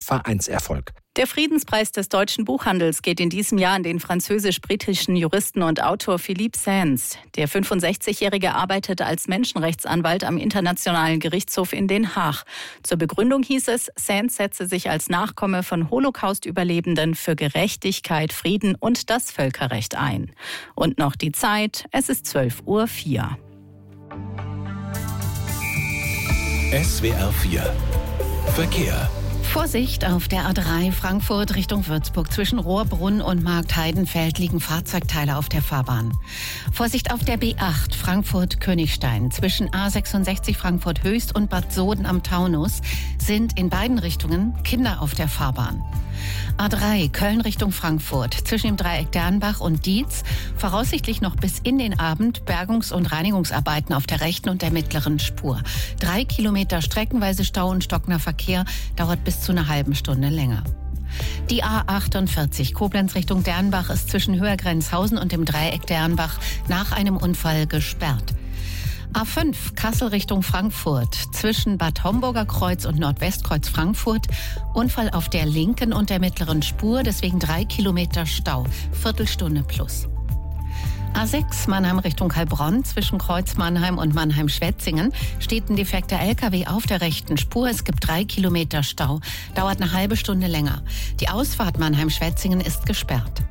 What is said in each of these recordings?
Vereinserfolg. Der Friedenspreis des deutschen Buchhandels geht in diesem Jahr an den französisch-britischen Juristen und Autor Philippe Sands. Der 65-Jährige arbeitet als Menschenrechtsanwalt am Internationalen Gerichtshof in Den Haag. Zur Begründung hieß es, Sands setze sich als Nachkomme von Holocaust-Überlebenden für Gerechtigkeit, Frieden und das Völkerrecht ein. Und noch die Zeit, es ist 12:04 Uhr. SWR 4 Verkehr. Vorsicht auf der A3 Frankfurt Richtung Würzburg. Zwischen Rohrbrunn und Marktheidenfeld liegen Fahrzeugteile auf der Fahrbahn. Vorsicht auf der B8 Frankfurt-Königstein. Zwischen A66 Frankfurt-Höchst und Bad Soden am Taunus sind in beiden Richtungen Kinder auf der Fahrbahn. A3 Köln Richtung Frankfurt. Zwischen dem Dreieck Dernbach und Dietz voraussichtlich noch bis in den Abend Bergungs- und Reinigungsarbeiten auf der rechten und der mittleren Spur. 3 Kilometer streckenweise Stau und stockender Verkehr dauert bis zu einer halben Stunde länger. Die A48 Koblenz Richtung Dernbach ist zwischen Höhergrenzhausen und dem Dreieck Dernbach nach einem Unfall gesperrt. A5 Kassel Richtung Frankfurt. Zwischen Bad Homburger Kreuz und Nordwestkreuz Frankfurt. Unfall auf der linken und der mittleren Spur, deswegen 3 Kilometer Stau. Viertelstunde plus. A6 Mannheim Richtung Heilbronn. Zwischen Kreuz Mannheim und Mannheim-Schwetzingen steht ein defekter LKW auf der rechten Spur. Es gibt 3 Kilometer Stau. Dauert eine halbe Stunde länger. Die Ausfahrt Mannheim-Schwetzingen ist gesperrt.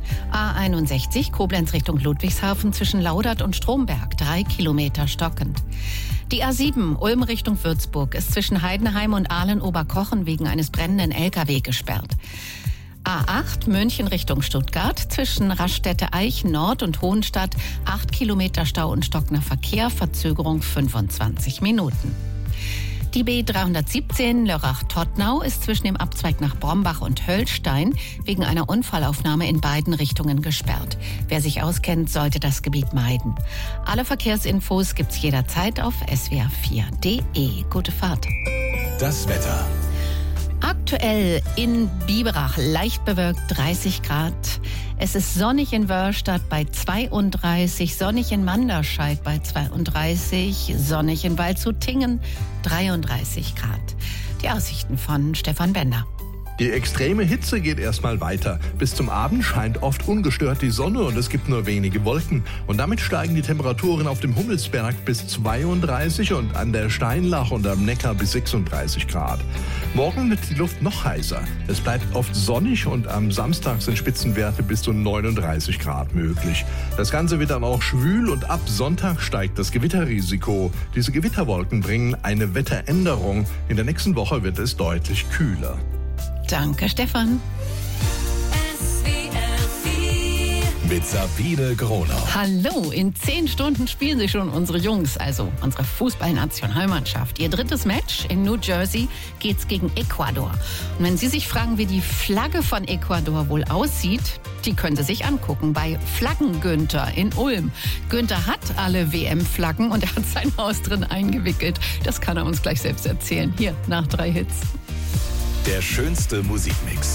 A61 Koblenz Richtung Ludwigshafen zwischen Laudert und Stromberg, 3 Kilometer stockend. Die A7 Ulm Richtung Würzburg ist zwischen Heidenheim und Aalen-Oberkochen wegen eines brennenden LKW gesperrt. A8 München Richtung Stuttgart zwischen Raststätte-Eichen Nord und Hohenstadt, 8 Kilometer Stau und stockender Verkehr, Verzögerung 25 Minuten. Die B317 Lörrach-Todtnau ist zwischen dem Abzweig nach Brombach und Höllstein wegen einer Unfallaufnahme in beiden Richtungen gesperrt. Wer sich auskennt, sollte das Gebiet meiden. Alle Verkehrsinfos gibt's jederzeit auf swr4.de. Gute Fahrt. Das Wetter. Aktuell in Biberach leicht bewölkt 30 Grad. Es ist sonnig in Wörrstadt bei 32, sonnig in Manderscheid bei 32, sonnig in Waldshut-Tingen 33 Grad. Die Aussichten von Stefan Bender. Die extreme Hitze geht erstmal weiter. Bis zum Abend scheint oft ungestört die Sonne und es gibt nur wenige Wolken. Und damit steigen die Temperaturen auf dem Hummelsberg bis 32 und an der Steinlach und am Neckar bis 36 Grad. Morgen wird die Luft noch heißer. Es bleibt oft sonnig und am Samstag sind Spitzenwerte bis zu 39 Grad möglich. Das Ganze wird dann auch schwül und ab Sonntag steigt das Gewitterrisiko. Diese Gewitterwolken bringen eine Wetteränderung. In der nächsten Woche wird es deutlich kühler. Danke, Stefan. Mit Sabine Gronau. Hallo, in 10 Stunden spielen sich schon unsere Jungs, also unsere Fußballnationalmannschaft. Ihr drittes Match in New Jersey geht's gegen Ecuador. Und wenn Sie sich fragen, wie die Flagge von Ecuador wohl aussieht, die können Sie sich angucken bei Flaggen-Günther in Ulm. Günther hat alle WM-Flaggen und er hat sein Haus drin eingewickelt. Das kann er uns gleich selbst erzählen. Hier, nach 3 Hits. Der schönste Musikmix.